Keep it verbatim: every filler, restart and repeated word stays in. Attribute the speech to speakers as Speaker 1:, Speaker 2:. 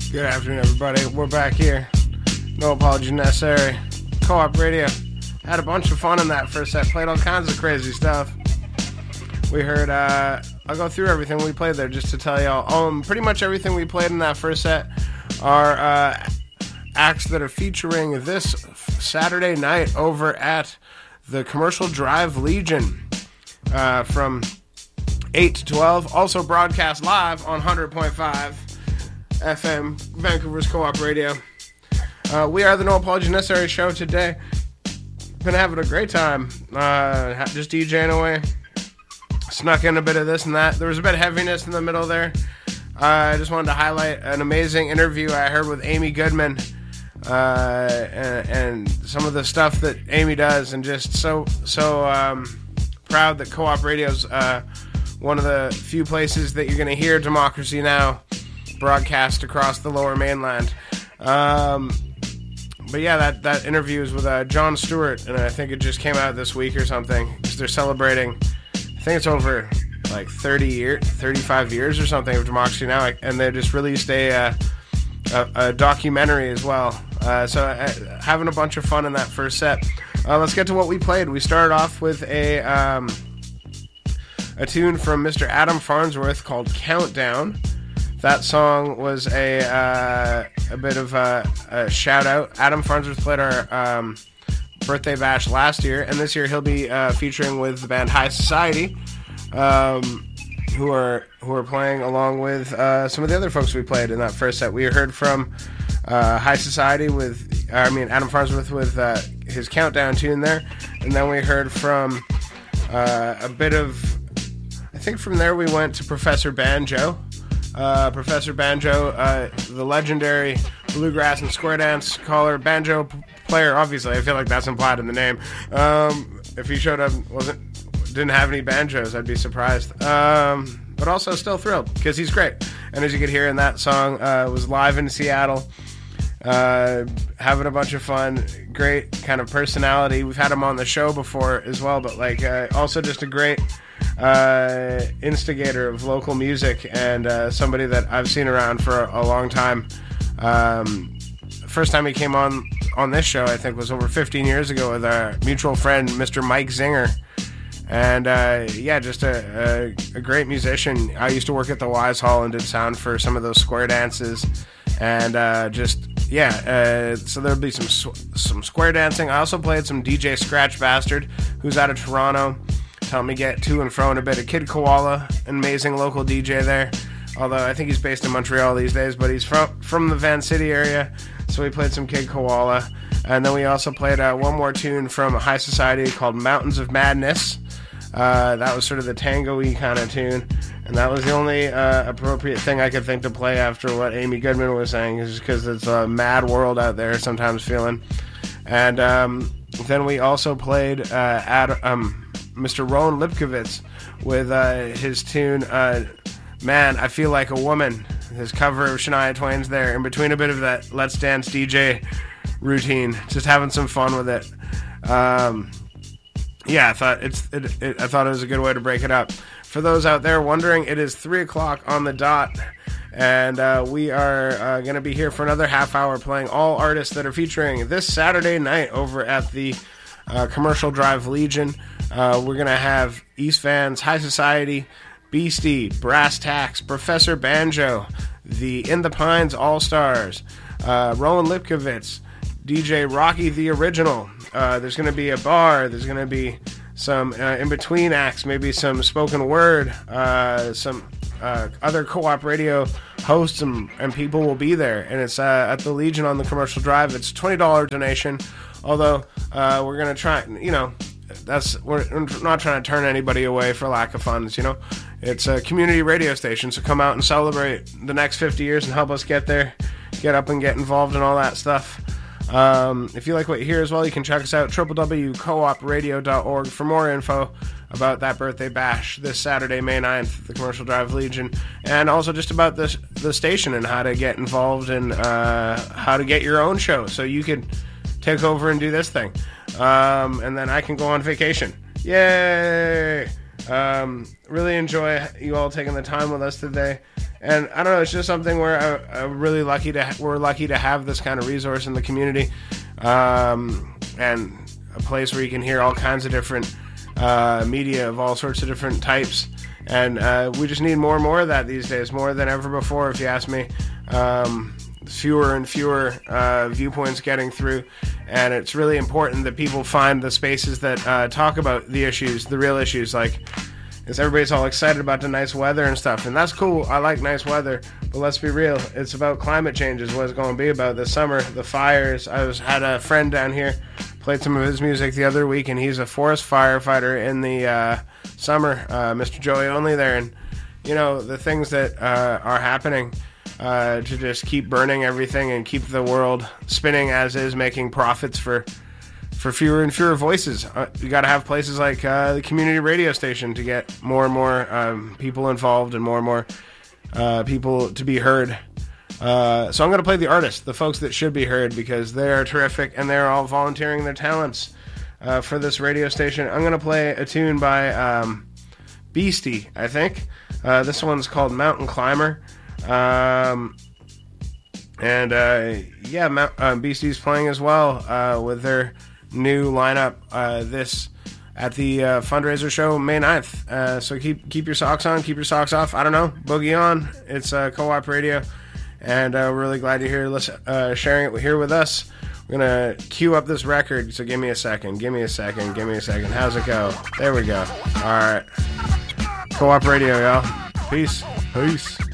Speaker 1: Good afternoon, everybody. We're back here. No apology necessary. Co-op Radio. Had a bunch of fun in that first set. Played all kinds of crazy stuff. We heard, uh, I'll go through everything we played there just to tell y'all. Um, pretty much everything we played in that first set are uh, acts that are featuring this Saturday night over at the Commercial Drive Legion uh, from eight to twelve. Also broadcast live on one hundred point five F M, Vancouver's Co-op Radio. Uh, we are the No Apology Necessary show today. Been having a great time. Uh, just DJing away. Snuck in a bit of this and that. There was a bit of heaviness in the middle there. Uh, I just wanted to highlight an amazing interview I heard with Amy Goodman. Uh, and, and some of the stuff that Amy does. And just so, so um, proud that Co-op Radio's uh, one of the few places that you're going to hear Democracy Now! Broadcast across the Lower Mainland. Um, but yeah, that, that interview is with uh, Jon Stewart, and I think it just came out this week or something, because they're celebrating, I think it's over like thirty years, thirty-five years or something of Democracy Now! And they just released a, uh, a, a documentary as well. Uh, so uh, having a bunch of fun in that first set. Uh, let's get to what we played. We started off with a, um, a tune from Mister Adam Farnsworth called Countdown. That song was a uh, a bit of a, a shout out. Adam Farnsworth played our um, birthday bash last year, and this year he'll be uh, featuring with the band High Society, um, who are who are playing along with uh, some of the other folks we played in that first set. We heard from uh, High Society with, I mean Adam Farnsworth with uh, his Countdown tune there, and then we heard from uh, a bit of, I think from there we went to Professor Banjo. Uh, Professor Banjo, uh, the legendary bluegrass and square dance caller, banjo p- player. Obviously, I feel like that's implied in the name. Um, if he showed up, wasn't didn't have any banjos, I'd be surprised. Um, but also still thrilled because he's great. And as you could hear in that song, uh, was live in Seattle, uh, having a bunch of fun. Great kind of personality. We've had him on the show before as well, but like uh, also just a great. Uh, instigator of local music and uh, somebody that I've seen around for a long time. Um, first time he came on on this show, I think, was over fifteen years ago with our mutual friend, Mister Mike Zinger. And uh, yeah, just a, a, a great musician. I used to work at the Wise Hall and did sound for some of those square dances. And uh, just, yeah, uh, so there'll be some some square dancing. I also played some D J Scratch Bastard, who's out of Toronto. Helped me get to and fro in a bit of Kid Koala, an amazing local D J there. Although I think he's based in Montreal these days, but he's from from the Van City area, so we played some Kid Koala. And then we also played uh, one more tune from High Society called Mountains of Madness. Uh, that was sort of the tango-y kind of tune, and that was the only uh, appropriate thing I could think to play after what Amy Goodman was saying, is because it's a mad world out there sometimes feeling. And um, then we also played uh, Ad, um, Mister Rowan Lipkovitz with uh, his tune, uh, Man, I Feel Like a Woman. His cover of Shania Twain's there, in between a bit of that Let's Dance D J routine. Just having some fun with it. Um, yeah, I thought it's. It, it, I thought it was a good way to break it up. For those out there wondering, it is three o'clock on the dot, and uh, we are uh, going to be here for another half hour playing all artists that are featuring this Saturday night over at the uh, Commercial Drive Legion. Uh, we're going to have East Van's High Society, Beastie, Brass Tacks, Professor Banjo, the In the Pines All-Stars, uh, Rowan Lipkovitz, D J Rocky the Original. Uh, there's going to be a bar. There's going to be some uh, in-between acts, maybe some spoken word, uh, some uh, other Co-op Radio hosts and, and people will be there. And it's uh, at the Legion on the Commercial Drive. It's a twenty dollars donation, although uh, we're going to try, you know, That's we're not trying to turn anybody away for lack of funds, you know. It's a community radio station, so come out and celebrate the next fifty years and help us get there, get up and get involved in all that stuff. Um, if you like what you hear as well, you can check us out, w w w dot co op radio dot org, for more info about that birthday bash this Saturday, May ninth, at the Commercial Drive Legion, and also just about this, the station and how to get involved and uh, how to get your own show so you could take over and do this thing. Um, and then I can go on vacation. Yay! Um, really enjoy you all taking the time with us today. And I don't know, it's just something where I, I'm really lucky to, we're lucky to have this kind of resource in the community, um, and a place where you can hear all kinds of different uh, media of all sorts of different types. And uh, we just need more and more of that these days, more than ever before, if you ask me. Um, fewer and fewer uh, viewpoints getting through, and it's really important that people find the spaces that uh, talk about the issues, the real issues, like, because everybody's all excited about the nice weather and stuff, and that's cool. I like nice weather, but let's be real, it's about climate change is what it's going to be about this summer. The fires. I was had a friend down here, played some of his music the other week, and he's a forest firefighter in the uh, summer, uh, Mister Joey Only there, and you know, the things that uh, are happening uh, to just keep burning everything and keep the world spinning as is, making profits for for fewer and fewer voices. Uh, you got to have places like uh, the community radio station to get more and more um, people involved and more and more uh, people to be heard. Uh, so I'm going to play the artists, the folks that should be heard, because they are terrific and they're all volunteering their talents uh, for this radio station. I'm going to play a tune by um, Beastie, I think. Uh, this one's called Mountain Climber. Um, and uh, yeah, Mount, uh, Beastie's playing as well uh, with their new lineup uh, this at the uh, fundraiser show May ninth. Uh, so keep keep your socks on, keep your socks off. I don't know, boogie on. It's uh, Co-op Radio, and uh, we're really glad you're here listen, uh, sharing it here with us. We're going to cue up this record, so give me a second, give me a second, give me a second. How's it go? There we go. All right. Co-op Radio, y'all. Peace. Peace.